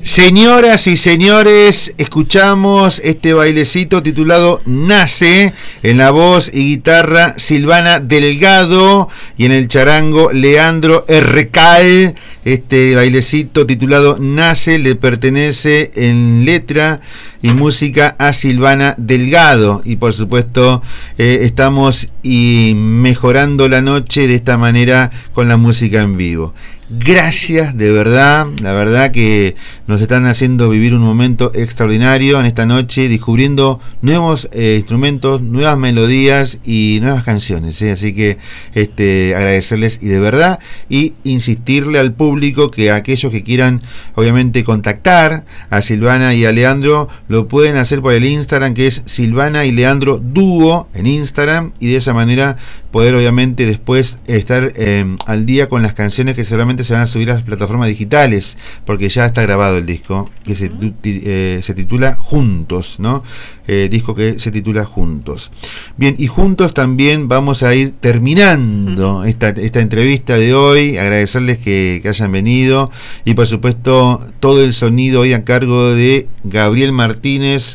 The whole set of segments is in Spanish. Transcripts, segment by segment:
Señoras y señores, escuchamos este bailecito titulado Nace, en la voz y guitarra Silvana Delgado y en el charango Leandro Errecal. Este bailecito titulado Nace le pertenece en letra y música a Silvana Delgado, y por supuesto estamos mejorando la noche de esta manera con la música en vivo. Gracias, de verdad, la verdad que nos están haciendo vivir un momento extraordinario en esta noche, descubriendo nuevos instrumentos, nuevas melodías y nuevas canciones, así que agradecerles y de verdad, y insistirle al público que aquellos que quieran obviamente contactar a Silvana y a Leandro, lo pueden hacer por el Instagram, que es Silvana y Leandro Dúo en Instagram, y de esa manera poder obviamente después estar al día con las canciones que seguramente se van a subir a las plataformas digitales, porque ya está grabado el disco, que se titula Juntos, ¿no? Disco que se titula Juntos. Bien, y juntos también vamos a ir terminando esta entrevista de hoy. Agradecerles que hayan venido, y por supuesto todo el sonido hoy a cargo de Gabriel Martínez,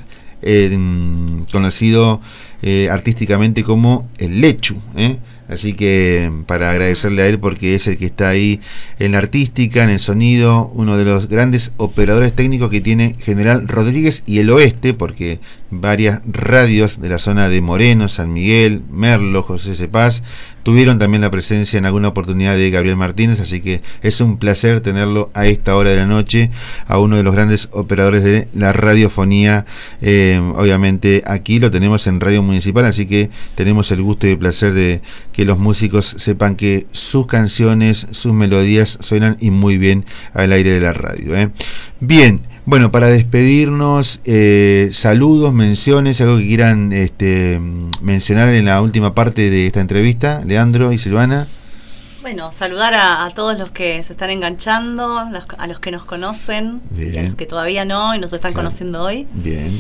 conocido artísticamente como el Lechu, así que para agradecerle a él, porque es el que está ahí en la artística, en el sonido, uno de los grandes operadores técnicos que tiene General Rodríguez y el Oeste, porque varias radios de la zona de Moreno, San Miguel, Merlo, José Cepaz tuvieron también la presencia en alguna oportunidad de Gabriel Martínez, así que es un placer tenerlo a esta hora de la noche, a uno de los grandes operadores de la radiofonía. Obviamente aquí lo tenemos en Radio Municipal, así que tenemos el gusto y el placer de que los músicos sepan que sus canciones, sus melodías suenan y muy bien al aire de la radio. Bien, bueno, para despedirnos, saludos, menciones, algo que quieran mencionar en la última parte de esta entrevista, Leandro y Silvana. Bueno, saludar a todos los que se están enganchando, a los que nos conocen, y a los que todavía no y nos están conociendo hoy. Bien.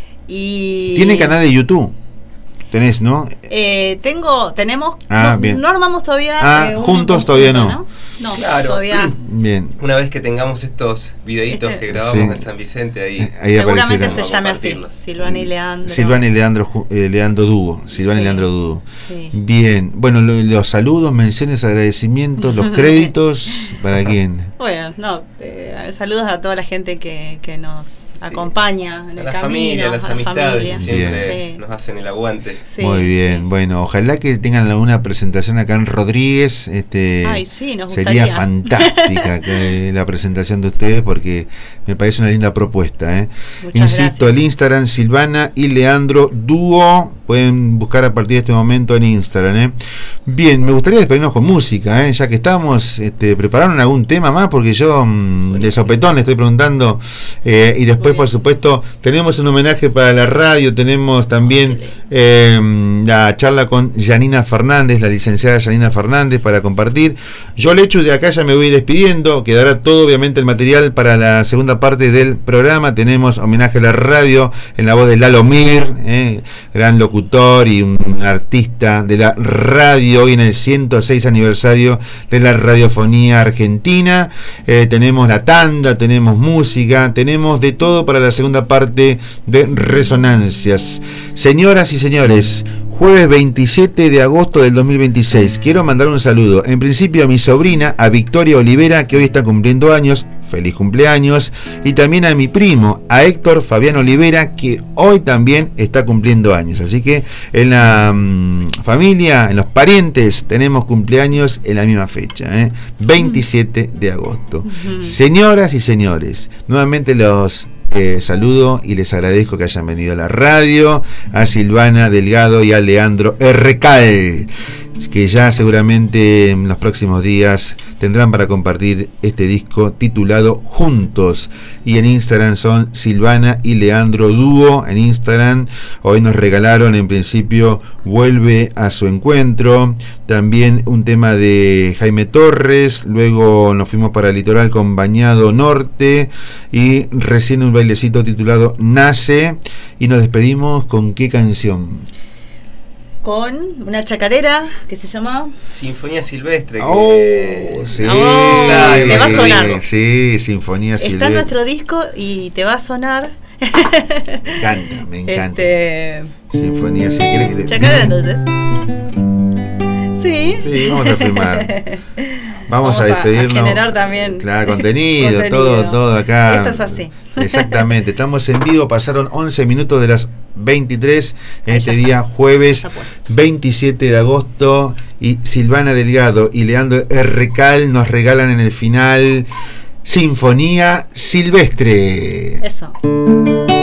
Y ¿Tiene canal de YouTube? Tenés, ¿no? Tenemos. Bien. No armamos todavía. Juntos todavía no. No, claro. Todavía. Bien. Una vez que tengamos estos videitos que grabamos en San Vicente, ahí seguramente se llame así, Silvana y Leandro. Silvana y Leandro Dúo. Silvana y Leandro Dúo. Sí. Bien. Bueno, los saludos, menciones, agradecimientos, los créditos, ¿para quién? Bueno, saludos a toda la gente que nos acompaña en el camino. Familia, a las amistades que siempre bien. nos hacen el aguante. Sí, muy bien, bueno, ojalá que tengan alguna presentación acá en Rodríguez. Ay, sí, nos gustaría. Sería fantástica la presentación de ustedes, porque me parece una linda propuesta. Insisto, gracias. El Instagram Silvana y Leandro Dúo, pueden buscar a partir de este momento en Instagram. Bien, me gustaría despedirnos con música, ya que estamos. ¿Prepararon algún tema más? Porque yo de sopetón le estoy preguntando, y después por supuesto tenemos un homenaje para la radio, tenemos también la charla con Janina Fernández, la licenciada Janina Fernández, para compartir. Yo le echo de acá, ya me voy despidiendo, quedará todo obviamente el material para la segunda parte del programa. Tenemos homenaje a la radio en la voz de Lalo Mir, gran locutor y un artista de la radio, hoy en el 106 aniversario de la radiofonía argentina. Tenemos la tanda, tenemos música, tenemos de todo para la segunda parte de Resonancias. Señoras y señores, jueves 27 de agosto del 2026. Quiero mandar un saludo, en principio a mi sobrina, a Victoria Olivera, que hoy está cumpliendo años. Feliz cumpleaños. Y también a mi primo, a Héctor Fabián Olivera, que hoy también está cumpliendo años. Así que en la familia, en los parientes, tenemos cumpleaños en la misma fecha, 27 de agosto. Señoras y señores, nuevamente los saludo y les agradezco que hayan venido a la radio, a Silvana Delgado y a Leandro Errecal, que ya seguramente en los próximos días tendrán para compartir este disco titulado Juntos, y en Instagram son Silvana y Leandro Dúo en Instagram. Hoy nos regalaron en principio Vuelve a su encuentro, también un tema de Jaime Torres, luego nos fuimos para el litoral con Bañado Norte, y recién un bailecito titulado Nace. Y nos despedimos con ¿qué canción? con una chacarera que se llama Sinfonía Silvestre. Sí. Te va a sonar. Sí, Sinfonía Silvestre. Está en nuestro disco y te va a sonar. Me encanta. Sinfonía Silvestre. Chacarera, entonces. Sí, vamos a filmar. Vamos a despedirnos. A generar también. Claro, contenido. Todo acá. Esto es así. Exactamente. Estamos en vivo. Pasaron 11 minutos de las 23 en este día jueves 27 de agosto. Y Silvana Delgado y Leandro Errecal nos regalan en el final Sinfonía Silvestre. Eso.